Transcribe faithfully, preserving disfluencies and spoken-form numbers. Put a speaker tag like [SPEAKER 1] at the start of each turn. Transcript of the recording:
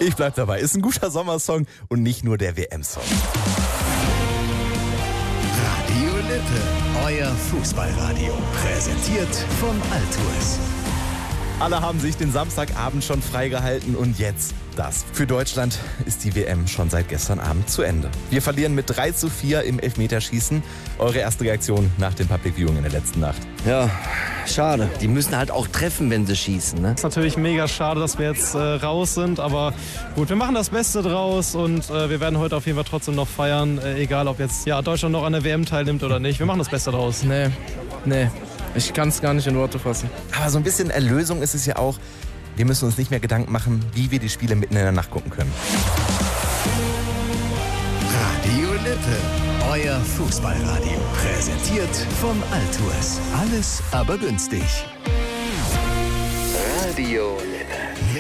[SPEAKER 1] Ich bleib dabei. Ist ein guter Sommersong und nicht nur der W M-Song.
[SPEAKER 2] Radio Lippe, euer Fußballradio. Präsentiert von Altours.
[SPEAKER 1] Alle haben sich den Samstagabend schon freigehalten und jetzt das. Für Deutschland ist die W M schon seit gestern Abend zu Ende. Wir verlieren mit drei zu vier im Elfmeterschießen. Eure erste Reaktion nach dem Public Viewing in der letzten Nacht?
[SPEAKER 3] Ja, schade. Die müssen halt auch treffen, wenn sie schießen. Ne?
[SPEAKER 4] Ist natürlich mega schade, dass wir jetzt äh, raus sind, aber gut, wir machen das Beste draus und äh, wir werden heute auf jeden Fall trotzdem noch feiern, äh, egal ob jetzt ja, Deutschland noch an der W M teilnimmt oder nicht. Wir machen das Beste draus.
[SPEAKER 5] Nee, nee. Ich kann es gar nicht in Worte fassen.
[SPEAKER 1] Aber so ein bisschen Erlösung ist es ja auch. Wir müssen uns nicht mehr Gedanken machen, wie wir die Spiele mitten in der Nacht gucken können.
[SPEAKER 2] Radio Lippe, euer Fußballradio. Präsentiert von Altours. Alles aber günstig.
[SPEAKER 3] Radio